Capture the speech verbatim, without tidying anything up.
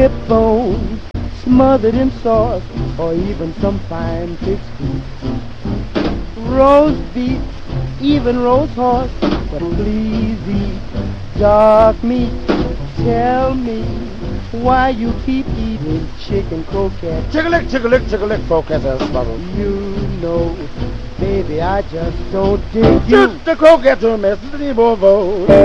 hip bones smothered in sauce, or even some fine pig's feet. Roast beef, even roast horse, but please eat dark meat. Tell me why you keep eating chicken croquettes. Chick-a-lick, chick-a-lick, chick-a-lick, croquettes and smuggles. You know, baby, I just don't dig you. Just the croquettes, Mister Bovo.